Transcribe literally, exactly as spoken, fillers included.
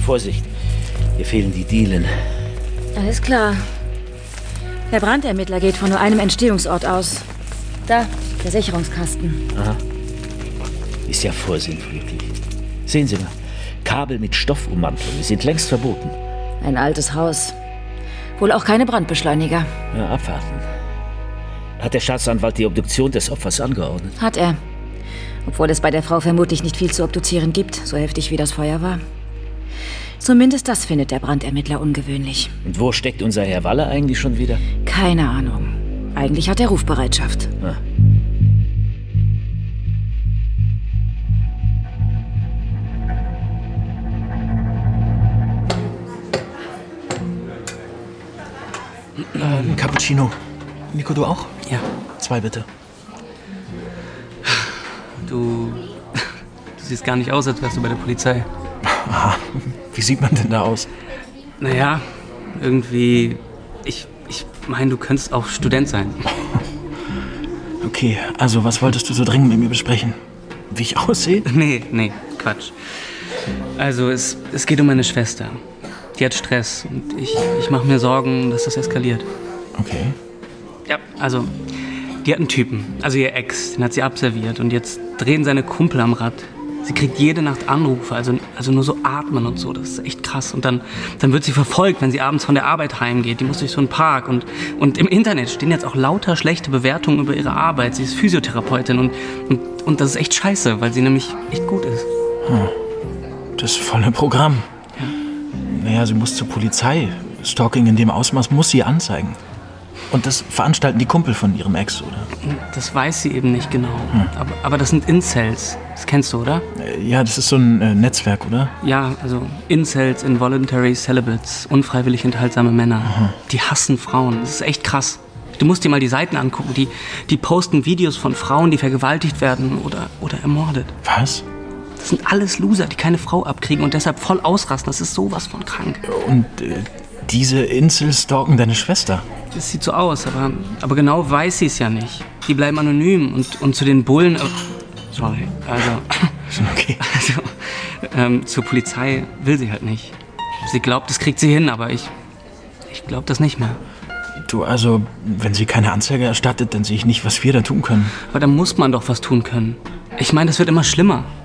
Vorsicht, hier fehlen die Dielen. Alles klar. Der Brandermittler geht von nur einem Entstehungsort aus. Da, der Sicherungskasten. Aha. Ist ja vorsinnflutlich. Sehen Sie mal, Kabel mit Stoffummantelung sind längst verboten. Ein altes Haus. Wohl auch keine Brandbeschleuniger. Ja, abwarten. Hat der Staatsanwalt die Obduktion des Opfers angeordnet? Hat er. Obwohl es bei der Frau vermutlich nicht viel zu obduzieren gibt, so heftig wie das Feuer war. Zumindest das findet der Brandermittler ungewöhnlich. Und wo steckt unser Herr Waller eigentlich schon wieder? Keine Ahnung. Eigentlich hat er Rufbereitschaft. Ah. Äh, ein Cappuccino. Nico, du auch? Ja. Zwei bitte. Du, du siehst gar nicht aus, als wärst du bei der Polizei. Aha. Wie sieht man denn da aus? Naja, irgendwie... Ich, ich meine, du könntest auch Student sein. Okay, also was wolltest du so dringend mit mir besprechen? Wie ich aussehe? Nee, nee, Quatsch. Also, es, es geht um meine Schwester. Die hat Stress und ich, ich mache mir Sorgen, dass das eskaliert. Okay. Ja, also, die hat einen Typen, also ihr Ex, den hat sie abserviert und jetzt drehen seine Kumpel am Rad. Sie kriegt jede Nacht Anrufe, also, also nur so atmen und so, das ist echt krass. Und dann, dann wird sie verfolgt, wenn sie abends von der Arbeit heimgeht. Die muss durch so einen Park und, und im Internet stehen jetzt auch lauter schlechte Bewertungen über ihre Arbeit. Sie ist Physiotherapeutin und, und, und das ist echt scheiße, weil sie nämlich echt gut ist. Hm. Das volle Programm. Ja. Naja, sie muss zur Polizei. Stalking in dem Ausmaß muss sie anzeigen. Und das veranstalten die Kumpel von ihrem Ex, oder? Das weiß sie eben nicht genau. Hm. Aber, aber das sind Incels. Das kennst du, oder? Ja, das ist so ein äh, Netzwerk, oder? Ja, also Incels, Involuntary Celibates, unfreiwillig enthaltsame Männer. Aha. Die hassen Frauen. Das ist echt krass. Du musst dir mal die Seiten angucken. Die, die posten Videos von Frauen, die vergewaltigt werden oder, oder ermordet. Was? Das sind alles Loser, die keine Frau abkriegen und deshalb voll ausrasten. Das ist sowas von krank. Und äh, diese Incels stalken deine Schwester? Das sieht so aus, aber, aber genau weiß sie es ja nicht. Die bleiben anonym und, und zu den Bullen... Äh, sorry, also... Schon okay. Also, ähm, zur Polizei will sie halt nicht. Sie glaubt, das kriegt sie hin, aber ich... Ich glaube das nicht mehr. Du, also, wenn sie keine Anzeige erstattet, dann sehe ich nicht, was wir da tun können. Aber da muss man doch was tun können. Ich meine, das wird immer schlimmer.